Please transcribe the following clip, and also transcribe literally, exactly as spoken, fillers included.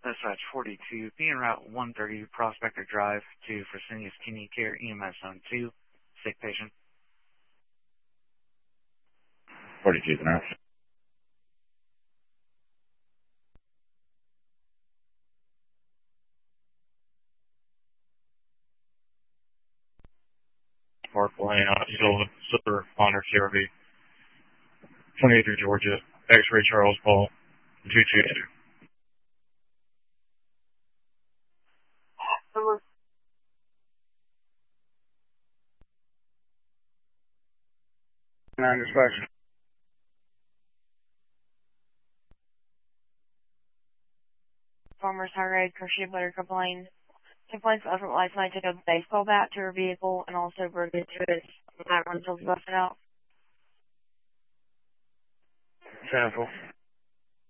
Dispatch forty-two, being route one thirty, Prospector Drive to Fresenius Kidney Care, E M S Zone two, sick patient. forty-two, the nurse. Park Lane, uh, Silver, Silver, Honor, C R V. twenty-eight through Georgia, X-ray Charles Paul, two two two. nine dispatch. Farmer's High Road, Kershia, Buttercup Lane. Complaints of effort last night took a baseball bat to her vehicle and also broke into it. That rental's busted out. Sample.